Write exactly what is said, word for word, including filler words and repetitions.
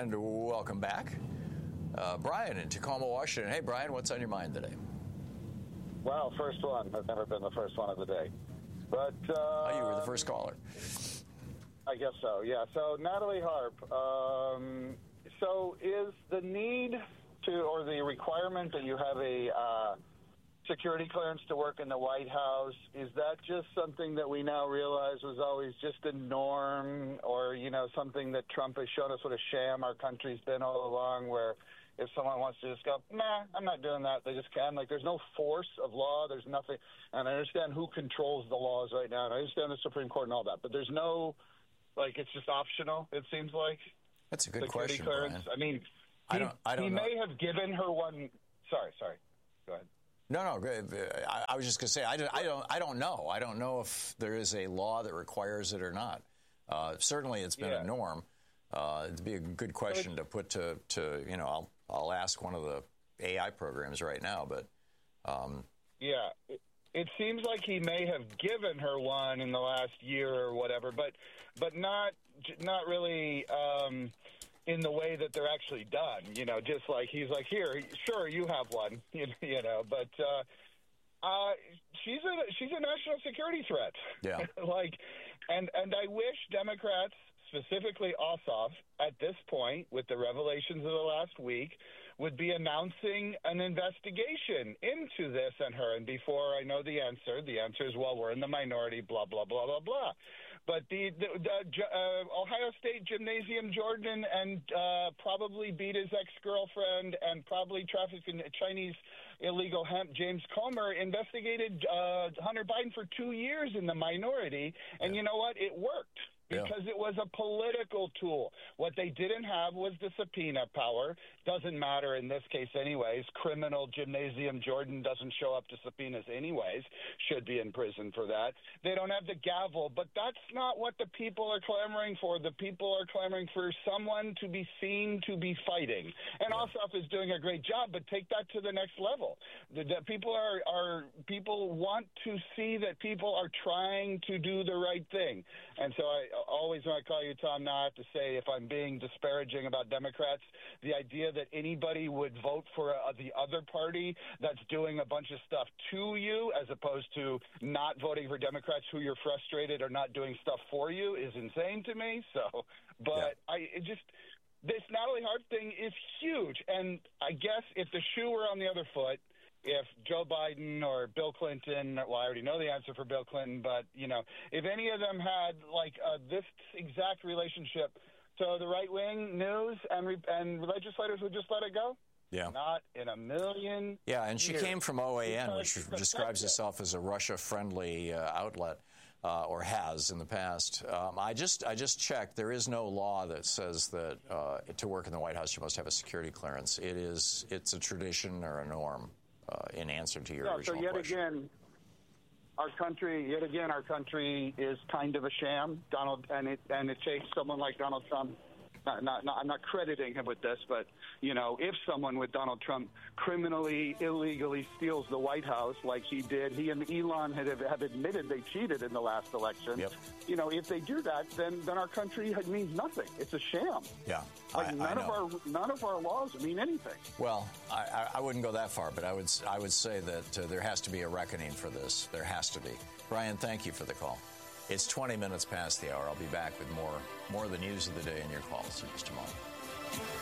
And welcome back. Uh, Brian in Tacoma, Washington. Hey, Brian, what's on your mind today? Well, first one. I've never been the first one of the day. But uh, oh, you were the first caller. I guess so, yeah. So, Natalie Harp, um, so is the need to, or the requirement that you have a uh, security clearance to work in the White House, is that just something that we now realize was always just a norm, or, you know, something that Trump has shown us what a sham our country's been all along, where if someone wants to just go, nah, I'm not doing that, they just can. Like, there's no force of law, there's nothing. And I understand who controls the laws right now, and I understand the Supreme Court and all that, but there's no, like, it's just optional, it seems like. That's a good security question, clearance. Brian. I mean, I he, don't, I don't he know. may have given her one. Sorry, sorry. Go ahead. No, no. I, I was just going to say I don't, I don't. I don't know. I don't know if there is a law that requires it or not. Uh, certainly, it's been yeah. a norm. Uh, it'd be a good question to put to, to you know. I'll I'll ask one of the A I programs right now, but um, yeah. It, it seems like he may have given her one in the last year or whatever, but but not not really. Um, in the way that they're actually done, you know, just like he's like, here, sure, you have one, you, you know, but uh, uh, she's a she's a national security threat. Yeah. like, and and I wish Democrats, specifically Ossoff, at this point, with the revelations of the last week, would be announcing an investigation into this and her. And before I know the answer, the answer is, well, we're in the minority, blah, blah, blah, blah, blah. But the, the, the uh, Ohio State Gymnasium Jordan and uh, probably beat his ex-girlfriend and probably trafficked in Chinese illegal hemp, James Comer, investigated uh, Hunter Biden for two years in the minority. And yeah. you know what? It worked. Because it was a political tool. What they didn't have was the subpoena power. Doesn't matter in this case anyways. Criminal Gymnasium Jordan doesn't show up to subpoenas anyways. Should be in prison for that. They don't have the gavel. But that's not what the people are clamoring for. The people are clamoring for someone to be seen to be fighting. And yeah. Ossoff is doing a great job, but take that to the next level. The, the people are, are people want to see that people are trying to do the right thing. And so I always when I call you, Tom, now I have to say, if I'm being disparaging about Democrats, the idea that anybody would vote for uh, the other party that's doing a bunch of stuff to you as opposed to not voting for Democrats who you're frustrated or not doing stuff for you is insane to me. So, but yeah. I it just... This Natalie Harp thing is huge. And I guess if the shoe were on the other foot, if Joe Biden or Bill Clinton, well, I already know the answer for Bill Clinton, but, you know, if any of them had, like, uh, this exact relationship, so the right-wing news and re- and legislators would just let it go? Yeah. Not in a million Yeah, and she years. came from O A N, which Because describes itself as a Russia-friendly uh, outlet, uh, or has in the past. Um, I just I just checked. There is no law that says that uh, to work in the White House you must have a security clearance. It is it's a tradition or a norm. Uh, in answer to your yeah, original so yet question. again, our country, yet again, our country is kind of a sham. Donald, and it and it takes someone like Donald Trump. Not, not, not, I'm not crediting him with this, but, you know, if someone with Donald Trump criminally, illegally steals the White House like he did, he and Elon had, have admitted they cheated in the last election. Yep. You know, if they do that, then, then our country means nothing. It's a sham. Yeah, like I, none I know. of our none of our laws mean anything. Well, I, I wouldn't go that far, but I would I would say that uh, there has to be a reckoning for this. There has to be. Brian, thank you for the call. It's twenty minutes past the hour. I'll be back with more more of the news of the day and your calls in just a moment.